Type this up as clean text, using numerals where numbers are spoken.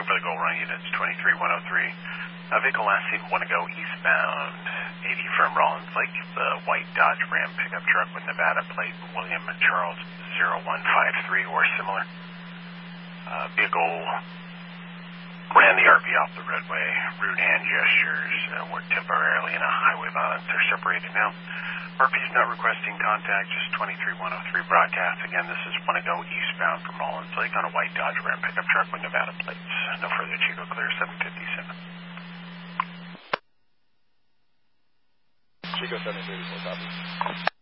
for the goal run units, 23103. Vehicle last seen want to go eastbound 80 from Rollins Lake. The white Dodge Ram pickup truck with Nevada plate William Charles 0153 or similar. Vehicle ran the RV off the roadway. Rude hand gestures. We're temporarily in a highway violence. They're separated now. Murphy's not requesting contact, just 23103 broadcast. Again, this is want to go eastbound from Rollins Lake on a white Dodge Ram pickup truck with Nevada plates. No further, Chico clear 757. Chico 734, copy.